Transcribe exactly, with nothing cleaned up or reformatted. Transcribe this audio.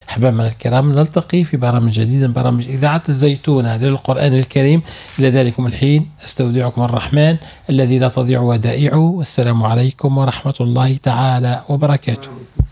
أحبابنا الكرام، نلتقي في برامج جديد من برامج إذاعة الزيتونة للقرآن الكريم. إلى ذلكم الحين أستودعكم الرحمن الذي لا تضيع ودائعه، والسلام عليكم ورحمة الله تعالى وبركاته.